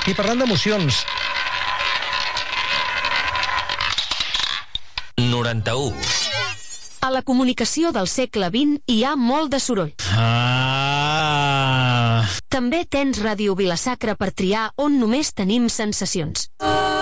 I parlant d'emocions... 91. A la comunicació del segle XX hi ha molt de soroll. També tens Ràdio Vila-sacra per triar on només tenim sensacions.